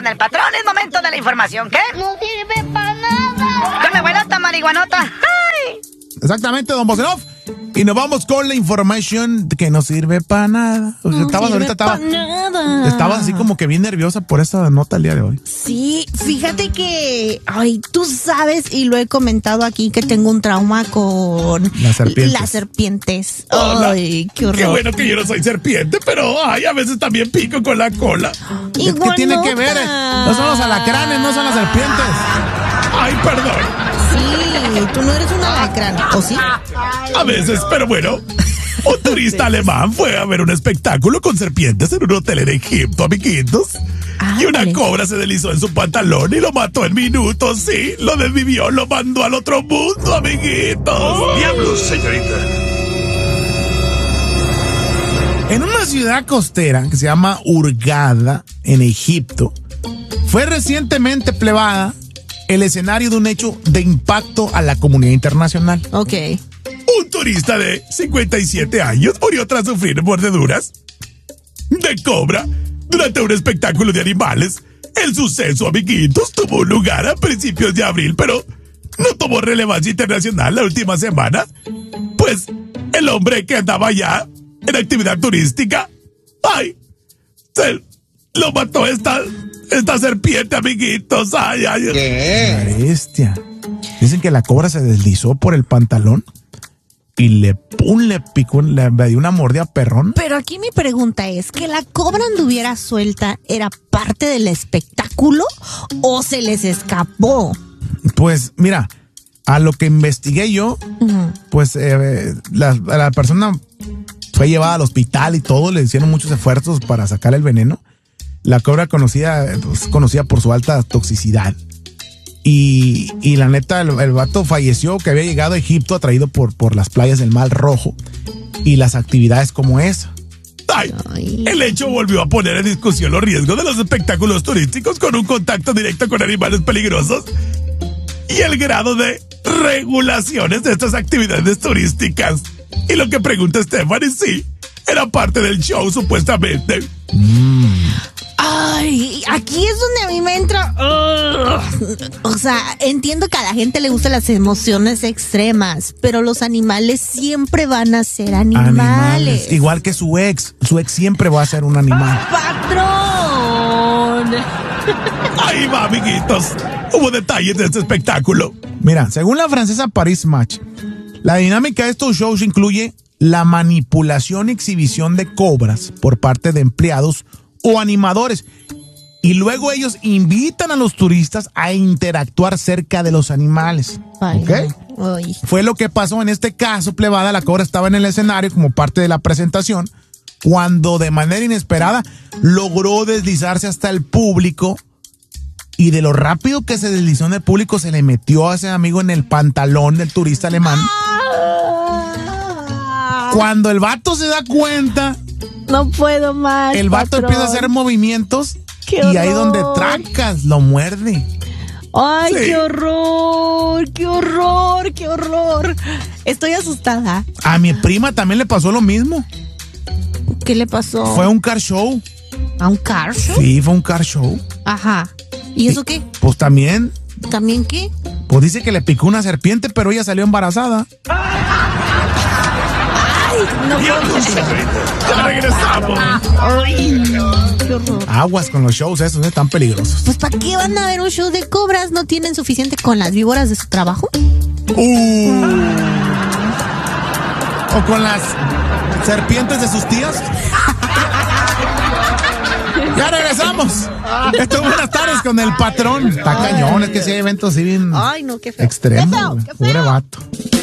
con el patrón. Es momento de la información, ¿qué? No sirve para nada. Con mi abuelota marihuanota. ¡Ay! Exactamente, don Bosenov. Y nos vamos con la información que no sirve para nada. O sea, estabas así como que bien nerviosa por esa nota el día de hoy. Sí, fíjate que, tú sabes, y lo he comentado aquí, que tengo un trauma con las serpientes. Ay, qué horror. Qué bueno que yo no soy serpiente, pero a veces también pico con la cola. ¿Qué tiene que ver? No son los alacranes, no son las serpientes. Ay, perdón. Sí, tú no eres un alacrán, ¿o sí? A veces, pero bueno. Un turista alemán fue a ver un espectáculo con serpientes en un hotel en Egipto, amiguitos. Y una cobra se deslizó en su pantalón y lo mató en minutos, sí. Lo desvivió, lo mandó al otro mundo, amiguitos. ¡Diablos, señorita! En una ciudad costera que se llama Hurghada, en Egipto, fue recientemente plebada el escenario de un hecho de impacto a la comunidad internacional. Ok. Un turista de 57 años murió tras sufrir mordeduras de cobra durante un espectáculo de animales. El suceso, amiguitos, tuvo lugar a principios de abril, pero no tomó relevancia internacional la última semana, pues el hombre que andaba ya en actividad turística, se lo mató esta serpiente, amiguitos. ¿Qué? La bestia. Dicen que la cobra se deslizó por el pantalón y le picó, le dio una mordida perrón. Pero aquí mi pregunta es, ¿que la cobra anduviera suelta era parte del espectáculo o se les escapó? Pues mira, a lo que investigué yo, pues la persona fue llevada al hospital y todo, le hicieron muchos esfuerzos para sacar el veneno. La cobra conocida por su alta toxicidad. Y la neta, el vato falleció, que había llegado a Egipto atraído por las playas del Mar Rojo y las actividades como esa. El hecho volvió a poner en discusión los riesgos de los espectáculos turísticos con un contacto directo con animales peligrosos y el grado de regulaciones de estas actividades turísticas. Y lo que pregunta Stephanie, sí, era parte del show, supuestamente. Ay, aquí es donde a mí me entra. O sea, entiendo que a la gente le gustan las emociones extremas, pero los animales siempre van a ser animales. Igual que su ex siempre va a ser un animal. ¡Patrón! Ahí va, amiguitos. Hubo detalles de este espectáculo. Mira, según la francesa Paris Match, la dinámica de estos shows incluye la manipulación y exhibición de cobras por parte de empleados o animadores, y luego ellos invitan a los turistas a interactuar cerca de los animales. ¿Ok? Fue lo que pasó en este caso, plebada. La cobra estaba en el escenario como parte de la presentación cuando de manera inesperada logró deslizarse hasta el público, y de lo rápido que se deslizó en el público se le metió a ese amigo en el pantalón del turista alemán. Cuando el vato se da cuenta, no puedo más. El vato empieza a hacer movimientos y ahí donde trancas lo muerde. ¡Ay, sí! ¡Qué horror! ¡Qué horror! ¡Qué horror! Estoy asustada. A mi prima también le pasó lo mismo. ¿Qué le pasó? Fue un car show. ¿A un car show? Sí, fue un car show. Ajá. ¿Y eso qué? Pues también. ¿También qué? Pues dice que le picó una serpiente, pero ella salió embarazada. No, ya regresamos. Ay, qué horror. Aguas con los shows esos, están peligrosos. Pues ¿para qué van a ver un show de cobras? ¿No tienen suficiente con las víboras de su trabajo? ¿O con las serpientes de sus tías? Ya regresamos. Esto es Buenas Tardes con el Patrón. Está cañón, es que si hay eventos así bien Ay, no, qué feo. extremos. Qué feo, qué feo. Pobre vato.